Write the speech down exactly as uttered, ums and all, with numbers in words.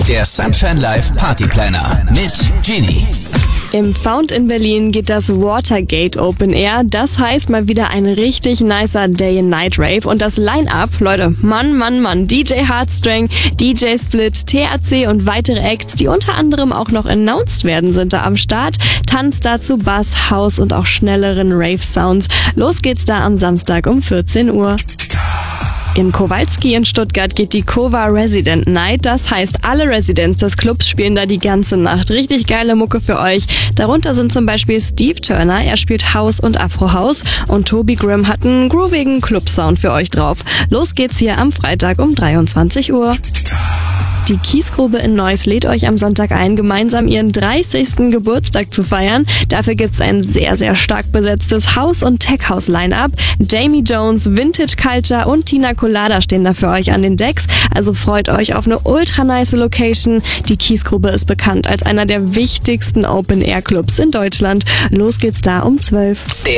Der Sunshine Live Party Planner mit Genie. Im Found in Berlin geht das Watergate Open Air. Das heißt mal wieder ein richtig nicer Day-and-Night-Rave. Und das Line-Up, Leute, Mann, Mann, Mann. D J Heartstring, D J Split, T H C und weitere Acts, die unter anderem auch noch announced werden, sind da am Start. Tanz dazu Bass, House und auch schnelleren Rave-Sounds. Los geht's da am Samstag um vierzehn Uhr. Im Kowalski in Stuttgart geht die Kova Resident Night. Das heißt, alle Residents des Clubs spielen da die ganze Nacht. Richtig geile Mucke für euch. Darunter sind zum Beispiel Steve Turner, er spielt House und Afro House. Und Toby Grimm hat einen groovigen Club-Sound für euch drauf. Los geht's hier am Freitag um dreiundzwanzig Uhr. Die Kiesgrube in Neuss lädt euch am Sonntag ein, gemeinsam ihren dreißigsten Geburtstag zu feiern. Dafür gibt's ein sehr, sehr stark besetztes House- und Tech-House-Line-Up. Jamie Jones, Vintage Culture und Tina Colada stehen da für euch an den Decks. Also freut euch auf eine ultra nice Location. Die Kiesgrube ist bekannt als einer der wichtigsten Open-Air-Clubs in Deutschland. Los geht's da um zwölf.